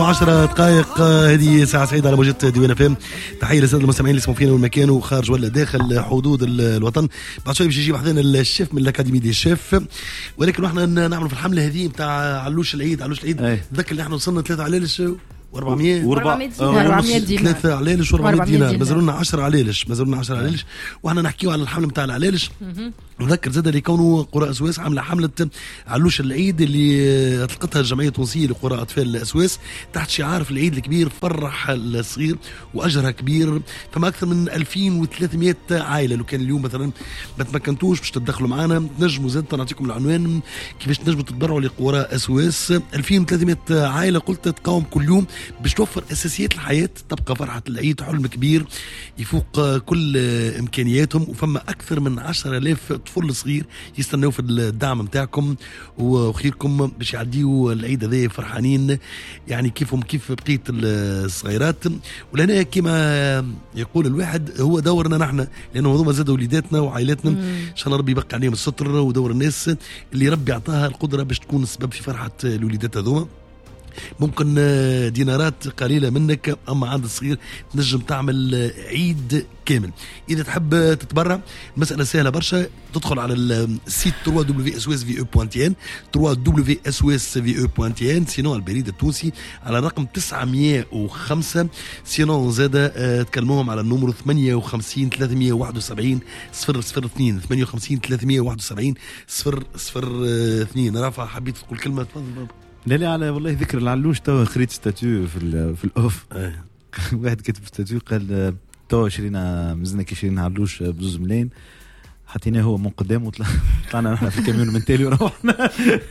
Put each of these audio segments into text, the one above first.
10 دقائق. هذه ساعة سعيدة على موجة ديوان فهم. تحية للسادة المستمعين اللي يسمعوا فينا والمكان وخارج ولا داخل حدود الوطن. بعد شوي باش يجي حدنا الشيف من الأكاديمي دي الشيف، ولكن احنا نعملوا في الحملة هذه نتاع علوش العيد. تذكر اللي احنا وصلنا 3 علالش و400 دينار 3 علالش و400 دينار. مازالونا 10 علالش، واحنا نحكيو على الحملة نتاع العلالش. نذكر زاد اللي كونوا قراء سويس عامله حمله علوش العيد اللي اطلقتها الجمعيه التونسيه لقراء اطفال سويس تحت شعار في العيد الكبير فرح الصغير واجرها كبير. فما اكثر من 2300 عائله. لو كان اليوم مثلا ما تمكنتوش باش تدخلوا معنا تنجموا زاد نعطيكم العنوان كيفاش تنجموا تتبرعوا لقراء سويس. 2300 عائله قلت تقاوم كل يوم باش توفر اساسيات الحياه. تبقى فرحه العيد حلم كبير يفوق كل امكانياتهم، وفما اكثر من 10,000 طفل صغير يستنوا في الدعم نتاعكم وخيركم باش يعديوا العيد هذا فرحانين يعني كيفهم كيف بقيه الصغيرات. ولهنا كما يقول الواحد هو دورنا نحن، لانه هذوما زادوا وليداتنا وعائلاتنا ان شاء الله ربي يبقى عليهم الستر، ودور الناس اللي ربي اعطاها القدره باش تكون السبب في فرحه الوليدات هذوما. ممكن دينارات قليلة منك، أما عند الصغير تنجم تعمل عيد كامل. إذا تحب تتبرع المسألة سهلة برشا. تدخل على السيت www.swsve.tn www.swsve.tn سينو البريد التونسي على الرقم 905. سينو زادة تكلموهم على النمر 58 371 002 58 371 002. رافع حبيت تقول كلمة؟ تفضل. لا على والله ذكر العلوش تو خريت ستاتيو في الاوف. واحد كتب ستاتيو قال تو شرينا مزنا كي شرينا علوش ب2 ملايين، حطيناه هو من قدام وطلعنا نحن في الكاميون من تالي وروحنا.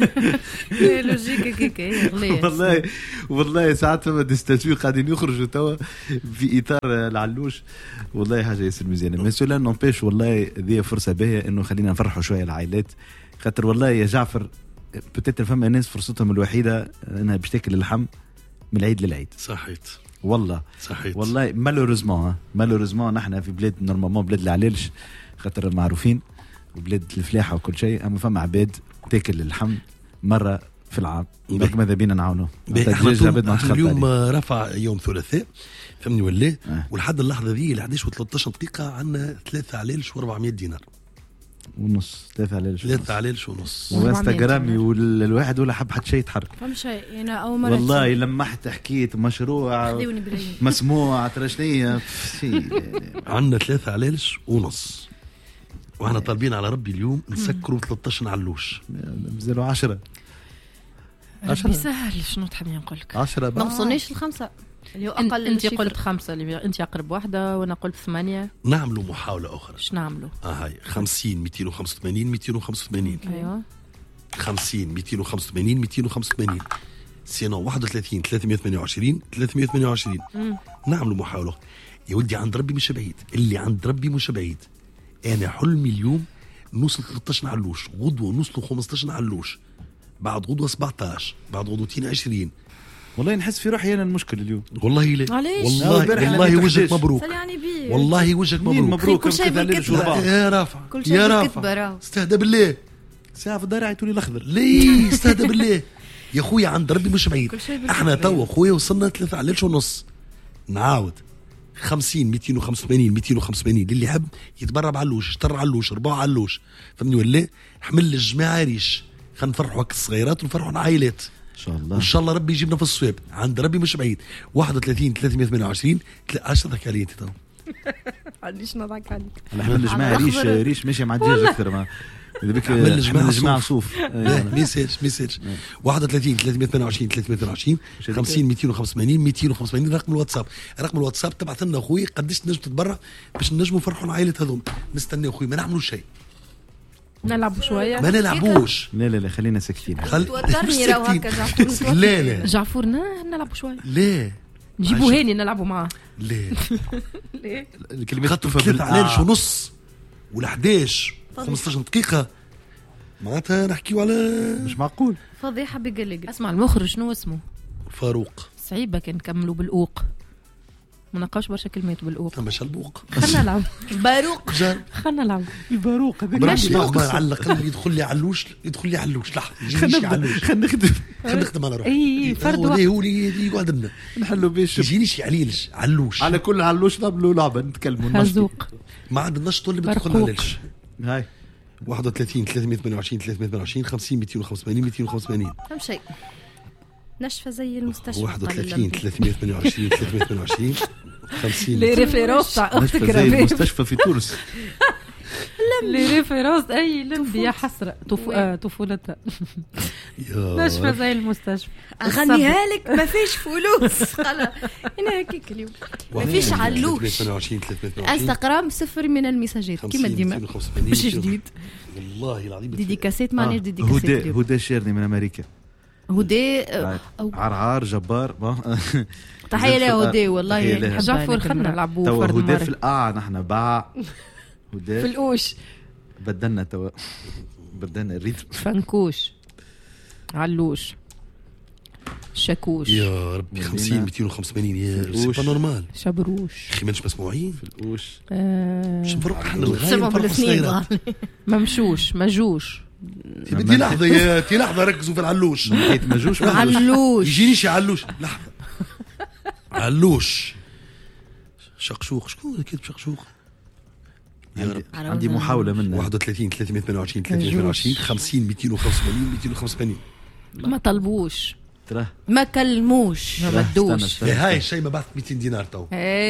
لوجيك كيكا والله ساعات فما دي ستاتيو قاعدين يخرجوا توا في اطار العلوش. والله حاجه ياسر مزيانه. مي سولا نومبيش والله ذي فرصه باهيه انه خلينا نفرحوا شويه العائلات، خاطر والله يا جعفر بتتر فما ناس فرصتهم الوحيدة انها باش تاكل اللحم من العيد للعيد. صحيت والله صحيت والله. مالوريزمون نحن في بلاد نورمالمون بلاد العلالش خاطر معروفين وبلاد الفلاحة وكل شيء، اما فما عباد تاكل اللحم مرة في العام. ماذا بينا نعاونوه. اليوم رفع يوم ثلاثاء فهمني ولا ولحد اللحظة ذي 11 و13 دقيقة عندنا 3 علالش و400 دينار ونص. 3 علالش ونص وانستغرامي والواحد ولا حب حد شيء يتحرك. فهم شيء يعني اول مره والله لمحت حكيت مشروع مسموع ترى شنية عندنا 3 علالش ونص، واحنا طالبين على ربي اليوم نسكروا 13 علوش. نزلوا 10 بيسهل. شنو تحبين نقول لك 10 ما وصلنيش ل5 اللي هو اقل. انت قلت 5 اللي انت اقرب واحده وانا قلت 8. نعملوا محاوله اخرى. ايش نعملوا؟ هاي 50 285 285. ايوه 50 285 285 سينو 31 328 328. نعملوا محاوله يا ولدي. عند ربي مش بعيد، اللي عند ربي مش بعيد. انا حلمي اليوم نوصل 13 علوش، غدوه نوصلوا 15 علوش، بعد غدوه 17، بعد غدوتين 20. والله نحس في روحي انا المشكل اليوم. والله لا والله وجهك مبروك. والله وجهك مبروك. كل شيء بالكتبه يا رافع يا رافع استهدى بالله. ساعه في الدار عيطوا لي الاخضر. ليه استهدى بالله يا خويا. عند ربي مش بعيد. احنا توا خويا وصلنا 3 علالش ونص. نعاود 50 285 285 للي يحب يتبرع بعلوش، اشتر علوش، 4 علوش فهمني ولا. حمل الجماعه ريش. خلينا نفرحوا الصغيرات ونفرحوا العائلات ان شاء الله ربي يجيبنا في الصواب. عند ربي مش بعيد. 31 328 ضحك علي انت تو. عنديش نضحك عليك. احنا الجماعه ريش ماشي مع الدجاج اكثر ما اذا بك الجماعه صوف. ميساج 31 328 328 50 285 285 رقم الواتساب تبعث لنا اخوي قديش تنجم تتبرع باش نجموا نفرحوا العائله هذوم. نستنى اخوي ما نعملوا شيء. نلعبوا شويه ما نلعبوش. لا خلينا ساكتين. توترني راهو هكا جعفور. لا جعفور نلعبوا شويه. لا نجيبوا هاني نلعبوا معاه. ليه الكلمات خطوا 3 علالش ونص وال11 15 دقيقه معناتها نحكيو على مش معقول. فضيحه بقلق. اسمع المخرج شنو اسمه؟ فاروق. صعيبه كان نكملوا بالأوق. ما نلقاوش برشا كلمات بالأوق. ثم شلبوق خلنا نلعب باروق. خلنا نلعب الباروق هذاك على الأقل يدخل لي علوش لحظة يجينيش علوش خلينا نخدم أنا روح اي فرد وقت هو اللي يقعد لنا نحلوا بيش يجينيش عليلش علوش على كل علوش نعملوا لعبه نتكلموا هزوق ما عاد النشط اللي بتدخل برقوق. عليلش هاي 31 328 328 50 285 285 فهم شيء نشفة زي المستشفى. 31 328 328 50 لي ريفيرونس تاع اختك زي ربيب. المستشفى في تونس لي ريفيرونس اي لمبي يا حسره طفولتها نشفى زي المستشفى. اغنيها لك ما فيش فلوس خلاص انا هكيك اليوم ما فيش علوش. 328 328 انستغرام صفر من المساجات كيما ديما مش جديد. والله العظيم ديديكاسات ما عنديش ديديكاسات. هدى شيرني من امريكا هدى عرعار جبار تحية له هدى والله نحبها. جعفر خلنا نلعبوا توا فرد هدى مرة في القاع نحن باع هدى في القوش بدلنا توا بدلنا الريتم فنكوش علوش شاكوش يا ربي 50 285 يا سي با نورمال شبروش اخي مانش مسموعين في القوش مش نفرق احنا الغاية سمعوا بالاثنين ممشوش مجوش بدي لحظة يا تي لحظة ركزوا في العلوش حيت مجوش علوش يجينيش علوش لحظة علوش شقشوق شكون كيف شقشوق عندي محاولة منه 31 328 328 50 285 285 ما طلبوش تراه ما كلموش ما بدوش هاي الشيء ما بعث 200 دينار تو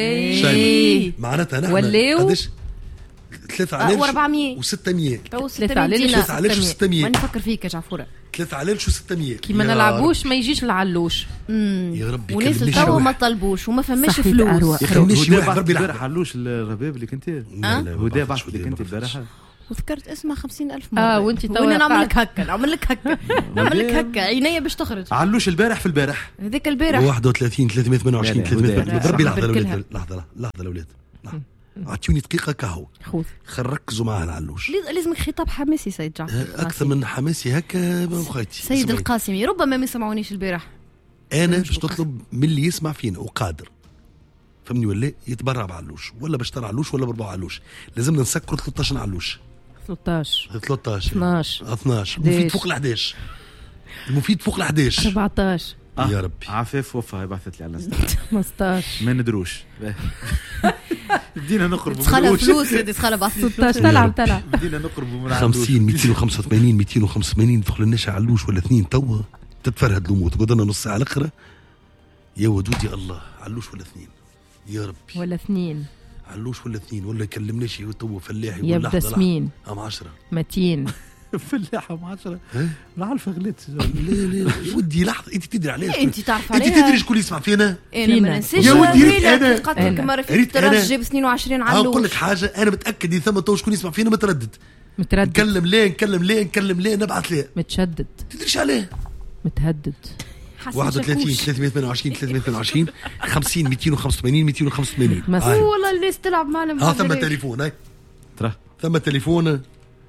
اي معناتها نحن ولاو قداش 3000 و400 و600 تو 3 على 3000 و600 ماني نفكر فيك يا جعفورة 3000 و600 كي ما نلعبوش ما يجيش العلوش يا ربي وناس كلمنيش توا واحد ما طلبوش وما فماش صحيت فلوس. أروق. كلمنيش هدى واحد بعث ربي البارح لحظة علوش الرباب اللي كنت لا، لا، هدى ما بعث بعرفش اللي كنت هدى، ما البارحة وذكرت اسمها 50,000 مرة. وانت توا وانا نعمل لك هكا نعمل لك هكا نعمل لك هكا عينيا باش تخرج علوش البارح في البارح هذاك البارح 31 328 لا، 328 ربي لحظة بالكلها. الأولاد لحظة الأولاد اعطوني دقيقة كهو خوذ ركزوا معها العلوش لازمك خطاب حماسي سيد جعفر. أكثر من حماسي هكا بخيتي سيد القاسمي ربما ما سمعونيش البارح. أنا باش نطلب من اللي يسمع فينا وقادر فهمني ولا يتبرع بعلوش ولا باشترى علوش ولا بربع علوش لازمنا نسكروا 13 علوش 13 13 12 12 مفيد فوق ال 11 المفيد فوق ال 11 14 يا ربي عفاف وفا بعثت لي على الانستا 15 ما ندروش بدينا نقرب تدخلها فلوس تدخلها بعض 16 تلعب بدينا نقرب من 50 285 285 دخل لناش علوش ولا اثنين توا تتفرهد الامور تقعد لنا نص ساعه الاخرى يا ودود يا الله علوش ولا اثنين يا ربي ولا 2 علوش ولا اثنين ولا يكلمناش تو فلاحي ولا يبدا سمين ام 10 متين فلاحة م 10 العلفة غليت لا ودي لحظه انت تدري علاش انت تعرف انت عليها تدري شكون يسمع فينا انا ما ننساش يا ودي ريت أنا. قتلك مرة في ريت أنا. الترجي ب 22 نقول علوش. لك حاجه انا متاكد ان ثم تو شكون يسمع فينا متردد نكلم ليه نبعث ليه متشدد تدريش عليه متهدد 31 328 328 50 285 285 والله الناس تلعب معنا ثم تليفون هاي ترى ثم تليفون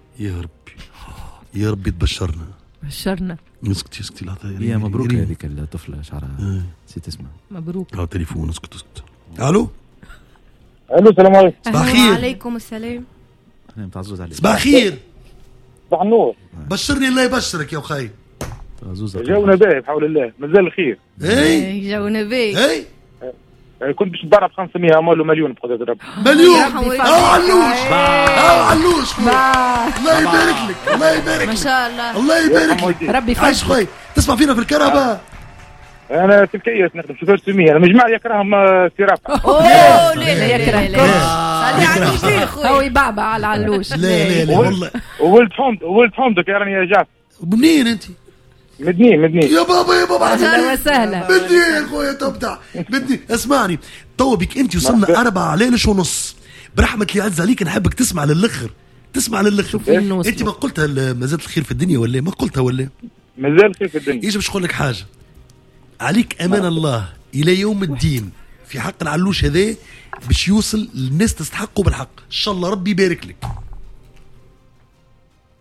يا ربي تبشرنا بشرنا اسكتي لحظه هي مبروك هذيك الطفلة شعرها نسيت اسمها مبروك تليفون اسكت الو السلام عليكم. صباح الخير. وعليكم السلام. انا متعزوز عليك. صباح الخير. صباح النور. بشرني الله يبشرك يا اخي. جونا باهي بحول الله مازال الخير. اي جونا باهي. اي كنت باش نضرب 500 عملوا مليون بقدر ربي. مليون. علوش. علوش. الله يبارك لك. الله يبارك ما شاء الله. الله يبارك لك. ربي عايش خوي. تسمع فينا في الكهرباء. انا في الكيس نخدم شوفير سمية. انا مجمع يكرههم سيرافة. اوه لا يكرهكم. صلي على النبي خويا. هو يبعبع على العلوش. لا والله. وولد حمد يا جاف. منين انت؟ مدنين يا بابا اهلا وسهلا. مدنين خويا تبدع. مدنين اسمعني تو بك انت وصلنا 4 ليلة ونص. برحمة اللي عز عليك نحبك تسمع للآخر. انت ما قلتها ما زالت الخير في الدنيا ولا ما قلتها ولا؟ مازال الخير في الدنيا. يجب نقول لك حاجة عليك أمان الله إلى يوم الدين في حق العلوش هذا باش يوصل للناس تستحقه بالحق. إن شاء الله ربي يبارك لك. كاو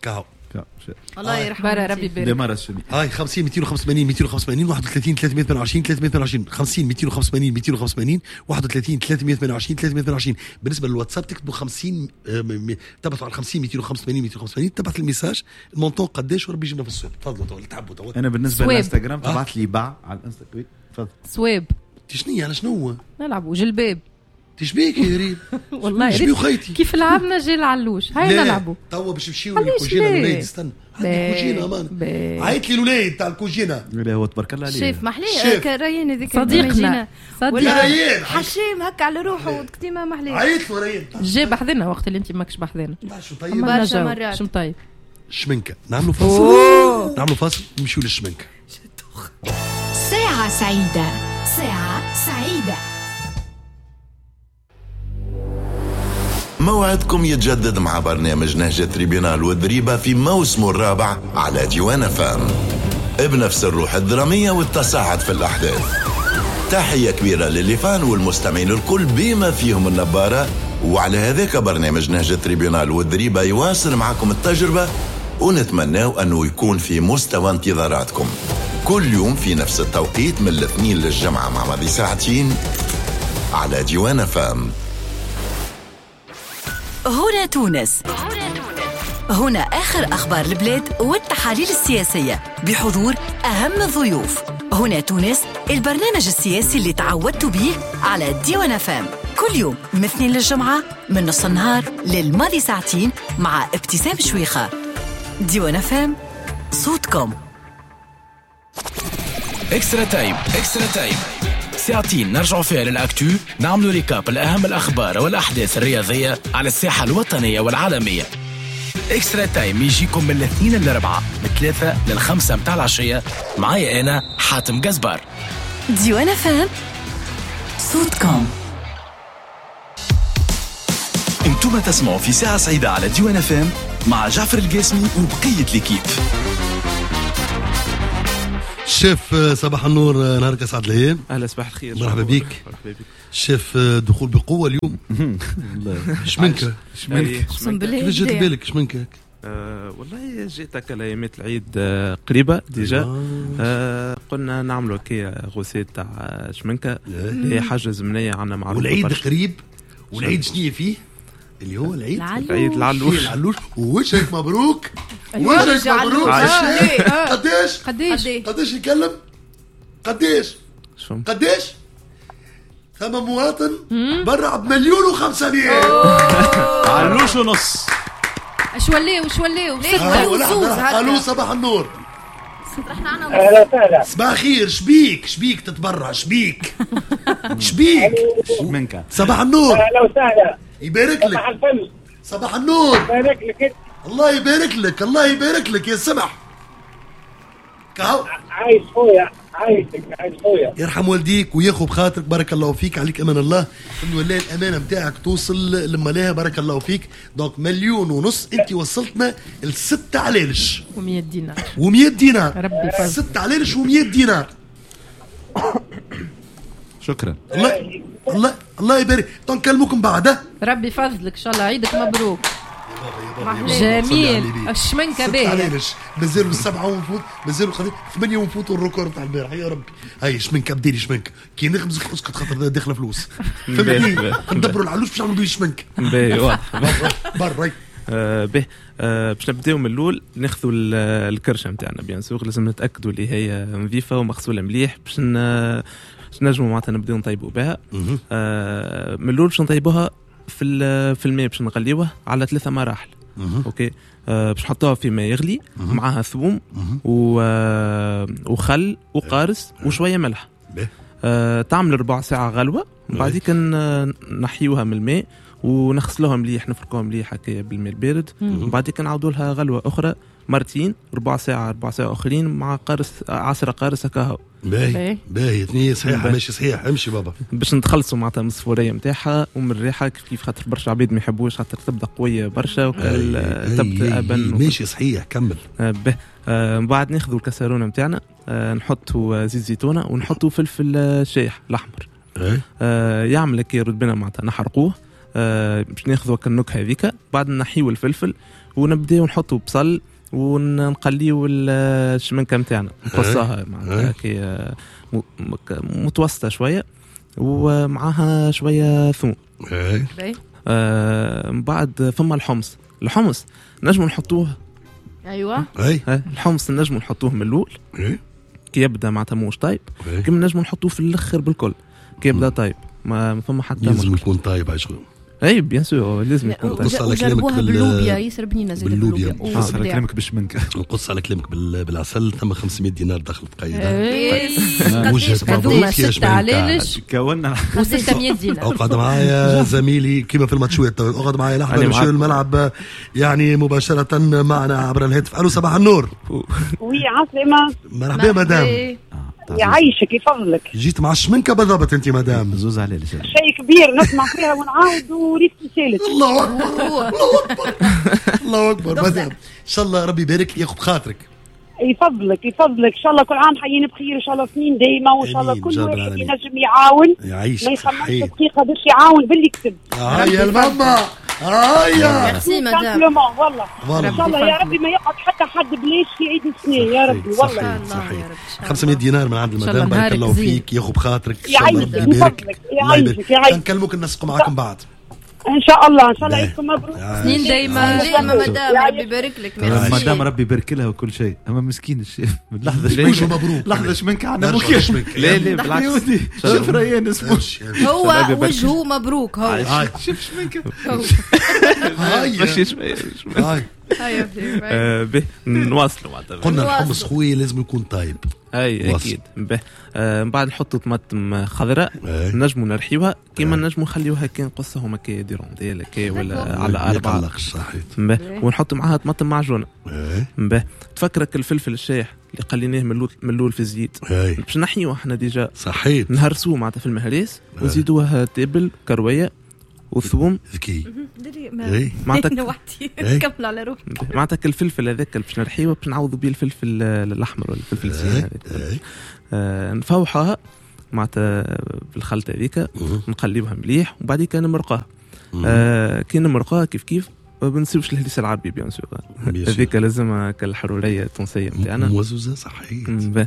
الله يرحمه ربي يبارك. دمار السمي. هاي 50 285 285 31 328 328 50 285 285 31 328 328. بالنسبه للواتساب تكتبوا 50 تبعثوا على 50 285 285 تبعث الميساج المونطون قداش وربي يجيبنا في السوق. تفضلوا تعبوا تو. انا بالنسبه للانستغرام تبعث لي باع على الانستغرام. تفضل. سواب تشني انا شنو نلعبوا جلباب تشبيك يا ريت والله شبيو خيتي كيف لعبنا جيل العلوش. هاي نلعبوا توا باش نمشيو للكوجينه الولاد. استنى الكوجينه مان عيط لي الولاد تاع الكوجينه. لا هو تبارك الله عليه شيف محليه كريان هذيك صديقنا ولا ريان حشيم هكا على روحه كتيمه محليه. عيط له ريان جاي بحذنا وقت اللي انت ماكش بحذنا. شو طيب برشا مرات. شو طيب شمنكه نعملوا فاصل. نعملوا فاصل نمشيو للشمنكه. ساعة سعيدة. ساعة سعيدة. موعدكم يتجدد مع برنامج نهج تريبيونال والضريبة في موسمه الرابع على ديوان فام بنفس الروح الدرامية والتصاعد في الأحداث. تحية كبيرة للفان والمستمعين الكل بما فيهم النبارة. وعلى هذاك برنامج نهج تريبيونال والضريبة يواصل معكم التجربة ونتمناو أنه يكون في مستوى انتظاراتكم كل يوم في نفس التوقيت من الاثنين للجمعة مع ماضي ساعتين على ديوان فام. هنا تونس. هنا آخر أخبار البلاد والتحاليل السياسية بحضور أهم الضيوف. هنا تونس البرنامج السياسي اللي تعودتوا به على ديوان فام كل يوم من الاثنين للجمعة من نص النهار للماضي ساعتين مع ابتسام شويخة. ديوان فام صوتكم. اكسترا تايم. ساعتين نرجعوا فيها للأكتو، نعملوا ريكاب الأهم الأخبار والأحداث الرياضية على الساحة الوطنية والعالمية. اكسترا تايم يجيكم من الاثنين للأربعة من 3 ل5 متاع العشية. معايا أنا حاتم جزبار. ديوان فام صوتكم. انتم تسمعوا في ساعة سعيدة على ديوان فام مع جعفر القاسمي وبقية الكيب. شيف صباح النور نهارك اسعد الايام. اهلا صباح الخير. مرحبا بك شيف. دخول بقوه اليوم. شمنكه كيف جات بالك شمنكه؟ والله جيتك الايامات العيد قريبه ديجا. قلنا نعملوا كي غوسيت تاع شمنكه هي حاجه زمنيه عنا معروفه. والعيد قريب. والعيد شنو فيه؟ اللي هو العيد العلوش. ووجهك مبروك. وجهك مبروك. قديش يكلم؟ قديش؟ ثم مواطن برع ب1,500,000 علوش ونص. اش ولاو قالوا صباح النور. اهلا وسهلا. صباح خير. شبيك تتبرع شبيك منك. صباح النور. اهلا وسهلا. يبارك لك. صباح النور. يبارك لك. الله يبارك لك يا سمح. عايش خويا. عايش خويا. يرحم والديك وياخذ بخاطرك. بارك الله فيك. عليك امان الله. انه والله الامانه نتاعك توصل لما لها. بارك الله فيك. دونك 1,500,000 انت وصلتنا ل6 علالش و100 دينار ربي يفضل. 6 علالش و100 دينار. شكرا. الله يبارك. نكلمكم بعد. ربي يفضلك ان شاء الله. عيدك مبروك. جميل. الشمنكه باهيه. مازالوا 7 ونفوت. مازالوا 8 ونفوت الريكورد تاع البارح. يا ربي هاي شمنكه بديلي شمنكه كي نخبز اسكت خاطر داخله فلوس. فهمتني. ندبروا العلوش باش نعملوا بيه شمنكه. باهي واضح. برا. باش نبداو من الاول ناخذوا الكرشه نتاعنا بيان سور. لازم نتاكدوا اللي هي نظيفه ومغسوله مليح باش نجموا معناتها نبداو نطيبوا بها. من الاول باش نطيبوها في الماء باش نغليوها على 3 مراحل. اوكي. باش نحطوها في ماء يغلي معها ثوم وخل وقارص وشويه ملح. تعمل 4 ساعة غلوه. بعد كده نحيوها من الماء ونغسلوها مليح. نفركوها مليح هكا بالماء البارد. بعد كده نعاودوا لها غلوه اخرى مرتين 4 ساعة اخرين مع قارص عصره قارص هكا. باهي اثنين صحيح. ماشي صحيح. امشي بابا باش نتخلصوا معناتها من الصفوريه نتاعها ومن الريحه كيف خاطر برشا عبيد ما يحبوش خاطر تبدا قويه برشا تبدا ابن. ماشي صحيح. كمل. بعد ناخذوا الكسرونه نتاعنا نحطوا زيت زيتونه ونحطوا فلفل شايح الاحمر. يعمل كي يرد بنا معناتها نحرقوه. باش ناخذوا النكهه هذيك. بعد نحيوا الفلفل ونبداو نحطوا بصل ونقليو الشمنكه نتاعنا نقصها معناتها كي متوسطه شويه ومعها شويه ثوم. من بعد ثم الحمص نجمو نحطوه. ايوه الحمص نجمو نحطوه من الاول كي يبدا معناتها موش طيب، كيما نجمو نحطوه في الاخر بالكل كي يبدا طيب. ما فما حتى لازم يكون طيب عشان اي بيان سور لازم يكون طيب. نقص على كلامك باللوبيا ياسر بنينه زي باللوبيا. نقص على كلامك بالشمنكه. نقص على كلامك بالعسل. ثم 500 دينار دخلت قيدها. وجهة نظر ستة عليش كونا و600 دينار. اقعد معايا زميلي كيما في الماتشوات، اقعد معايا لحظه نمشي الملعب يعني مباشره معنا عبر الهاتف. الو صباح النور. وي عسلامة. مرحبا مدام. يعيشك يفضلك. جيت مع الشمنكه بالضبط انت مدام؟ زوز عليه شيء كبير نسمع فيها ونعاود وريت سالت. الله اكبر الله اكبر مدام. ان شاء الله ربي يبارك ياخذ بخاطرك. يفضلك ان شاء الله كل عام حيين بخير، ان شاء الله سنين دايما، وان شاء الله كل واحد ينجم يعاون ما يخممش دقيقه باش يعاون باللي كتب. يا الماما هيا ميرسي مدام. والله ان شاء الله يا ربي ما يقعد حد بلاش في عيد السنه يا ربي. والله صحيح 500 دينار من عند المدام بارك الله فيك ياخذ بخاطرك. ان شاء الله ربي يبارك. يعيشك نكلموك نسقوا معاكم بعد ان شاء الله عيدكم مبروك. سنين دايما مدام ربي يبارك لك. مدام ربي يبارك لها وكل شيء. اما مسكين الشيف لحظه وجهه مبروك لحظه شمنك عنا لا بالعكس شوف ريان اسمه هو وجهه مبروك. هو شوف شمنك ماشي شويه به نواصلوا. قلنا الحمص خويا لازم يكون طيب. اي اكيد. من بعد نحطوا طماطم خضراء نجموا نرحيوها كيما نجموا نخليوها كي نقصهم هكا يديرون ديال هكا ولا على 4 ونحط معاها طماطم معجونه. تفكرك الفلفل الشايح اللي قليناه من الاول في الزيت باش نحيوه احنا ديجا صحيح نهرسوه معناتها في المهريس ونزيدوها تابل كرويه وثوم ذكي معناتها وحدي كمل على روحك. معناتها الفلفل هذاك باش نرحيوه باش نعوضوا به الفلفل الاحمر ولا الفلفل السيان هذاك. نفوحها معناتها بالخلطه هذيك نقلبها مليح وبعديك نمرقوها. كي نمرقوها كيف ما بنسيوش الهريسه العربي بيان سور هذيك لازم كالحروريه التونسيه نتاعنا موزوزه صحيح. من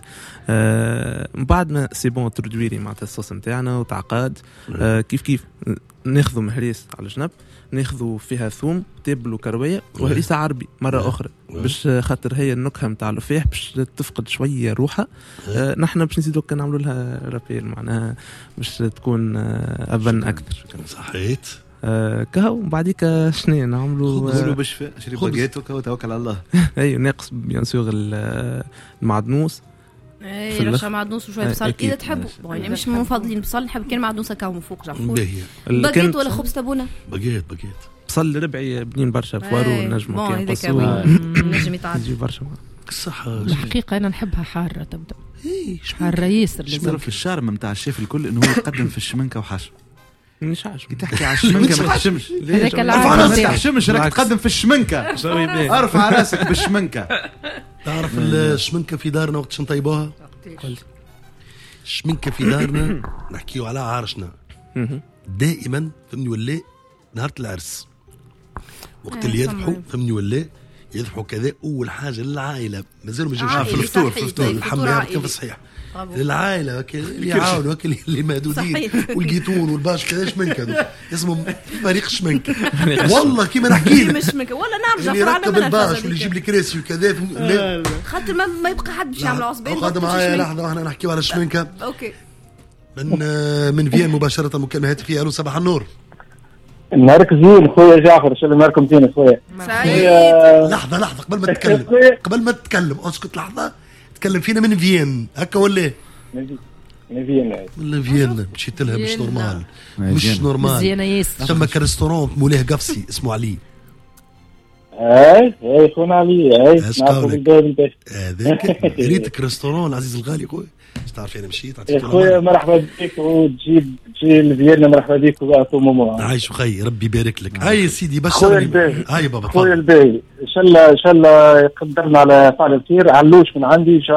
بعد ما سي بون تردويري معناتها الصوص نتاعنا وتعقاد كيف ناخذوا مهريس على جنب ناخذوا فيها ثوم تابل وكرويه وهريسه عربي مره اخرى باش خاطر هي النكهه نتاع الفيح باش تفقد شويه روحها. نحن باش نزيدوا نعملوا لها رابيل معناها باش تكون ابن اكثر. صحيح كهو بعديك شنو نعملوا بالشفاء شري باجيت وتوكل على الله. اي ناقص بيان سور المعدنوس. اي رشا معدنوس وشويه بصل اذا تحبوا يعني مش مفضلين بصل نحب كان معدنوس هكا من فوق جعفور باجيت ولا خبز تبونه باجيت بصل ربعي بنين برشا فوارو نجمو كي نقصوه نجم يتعدي برشا صح. الحقيقه انا نحبها حاره تبدا حاره ياسر. لازم في الشارم نتاع الشيف الكل انه هو يقدم في الشمنكه وحش مش عاش تحكي على الشمنكه ما تحشمش. هذاك ما تحشمش راك تقدم في الشمنكه. ارفع راسك بالشمنكه. تعرف الشمنكه في دارنا وقت نطيبوها الشمنكه في دارنا نحكيو على عرشنا دائما فهمني ولا نهار العرس وقت اللي يذبحوا فهمني ولا يذبحوا كذا اول حاجه للعائله مازالوا ما جاوش في الفطور الحمام كان في الصحيح للعائله اللي يعاونوا اللي مهدودين والجيتون والباش كذا شمنكه اسمهم فريق شمنكه. والله كيما نحكي لك شمنكه ولا نعرف اللي يركب الباش واللي يجيب لي كراسي وكذا خاطر ما يبقى حد باش يعمل عصبين. قاعد معايا لحظه واحنا نحكيو على الشمنكه. اوكي من فين مباشره مكالمه هاتفيه. الو صباح النور. نهارك زين خويا جعفر ان شاء الله نهاركم زين خويا. لحظه قبل ما تتكلم اسكت لحظه. تكلم فينا من فين هكا ولا من فين مشيت لها مش نورمال مزيانه ياسر. ثم كريستورون مولاه قفصي اسمه علي. اي خونا علي نعرفوا بالباب هذاك ريتك ريستورون العزيز الغالي خويا تعرف انا مشيت خويا مرحبا بك وتجي لفيينا مرحبا بك وعطوا ماما عايش خي ربي يبارك لك. هاي سيدي بشرني هاي بابا خويا الباهي ان شاء الله يقدرنا على فعل الخير علوش من عندي ان شاء الله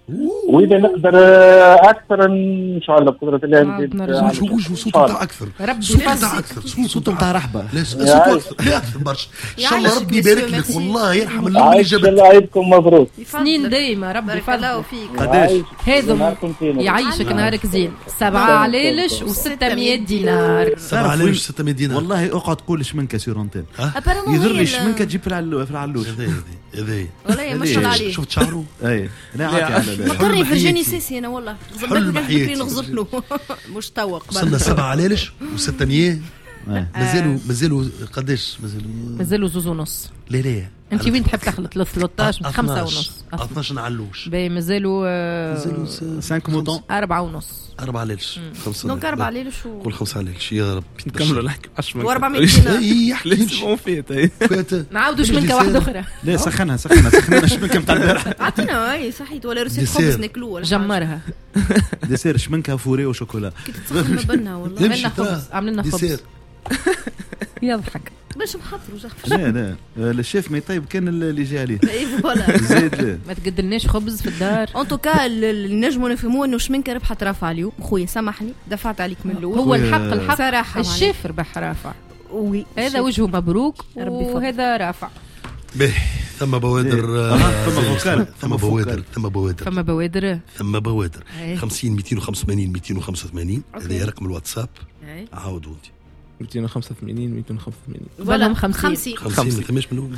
واذا نقدر اكثر ان شاء الله بقدره الله نزيد. شو صوت نتاع اكثر؟ صوت نتاع اكثر، صوت نتاع رحبه، لا صوت اكثر برشا. ان شاء الله ربي يبارك لك، والله يرحم اللي جابك. الله عيدكم مبروك، سنين دايما، ربي يفضل فيك. قداش هذا يعيشك نهارك زين. 7 علالش و600 دينار. 7 علالش و600 دينار. والله اقعد تقول شمنكه سيرونتين يضر شمنكه تجيب في العلوش. هذا والله ما شاء الله عليه. شفت شعره؟ اي لا عادي. فكرني فرجاني سيسي انا والله غزبت نغزف له مشتوق. وصلنا 7 علالش و600. مازالوا قداش مازالوا زوز ونص. لا انت وين تحب تخلط 13 5 ونص 12 علوش باهي مازالوا 5 موطون 4 ونص 4 علالش 5 دونك 4 علالش قول 5 علالش يا رب نكملوا نحكي و400 دينار. اي احكي فات نعاودوا شمنكه واحده اخرى. لا سخنها شمنكه نتاع البارح. عطينا اي صحيت ولا رسيت خبز ناكلوه ولا جمرها ديسير شمنكه فوري وشوكولا كي تتسخن بنا والله. عملنا خبز عملنا خبز يضحك باش نحضروا زغف. لا الشيف ما يطيب كان اللي جاي عليه. اي فوالا زيد ما تقدلناش خبز في الدار. ان توكا نجموا نفهموا انه شمنكه ربحت رافع اليوم. خويا سامحني دفعت عليك من الاول. هو الحق صراحه الشيف ربح رافع. وي هذا وجهه مبروك وهذا رافع. به ثم بوادر ثم بوادر 50 285 285. هذا رقم الواتساب. عاودوا انت 285 285 ولا 50 50 تماش منهم.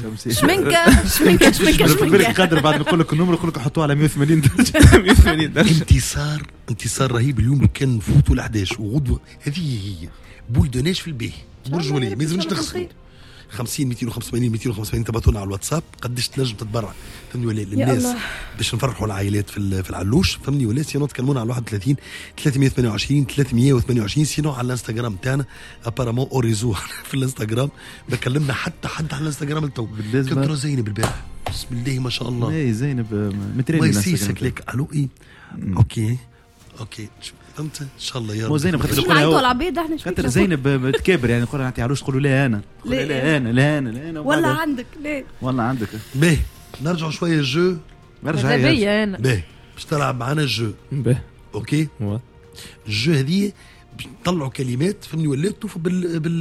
شمنكه قادر بعد نقول لك النمر نقول لك حطوه على 180 درجه. 180 درجه. انتصار رهيب اليوم. كان نفوتوا ال11 وغدوه هذه هي بولدوناش في البيه برجوليه ما يلزمش نخسروا. 50 285 285 تبعتونا على الواتساب. قداش تنجم تتبرع فهمني ولا للناس باش نفرحوا العائلات في العلوش فهمني ولا. سينو تكلمونا على 31 328 328. سينو على الانستغرام تاعنا ابارامون اوريزو في الانستغرام. ما كلمنا حتى حد على الانستغرام التو. كنت زينب البارح بسم الله ما شاء الله. اي زينب مترين ما يسيسك لك الو اي اوكي فهمت ان شاء الله يا رب. زينب خاطر زينب تكابر يعني نقول نعطي عروس تقولوا لا انا لا انا ولا عندك لا والله عندك. باهي نرجعوا شويه الجو. نرجع انا باهي باش تلعب معنا الجو. اوكي الجو هذه نطلعوا كلمات فهمني ولا توفوا